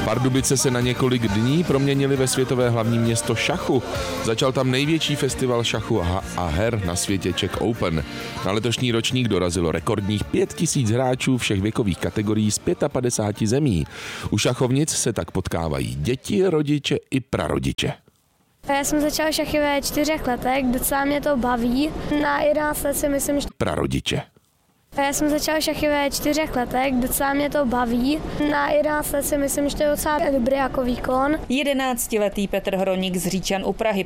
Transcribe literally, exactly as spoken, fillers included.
Pardubice se na několik dní proměnily ve světové hlavní město šachu. Začal tam největší festival šachu a her na světě Czech Open. Na letošní ročník dorazilo rekordních pět tisíc hráčů všech věkových kategorií z padesáti pěti zemí. U šachovnic se tak potkávají děti, rodiče i prarodiče. Já jsem začal šachy ve čtyřech letech, docela mě to baví. Na jedenáct let si myslím, že... Prarodiče. Já jsem začal šachy ve čtyřech letech, docela mě to baví. Na jedenáct let si myslím, že to je docela dobrý jako výkon. Jedenáctiletý Petr Hroník z Říčan u Prahy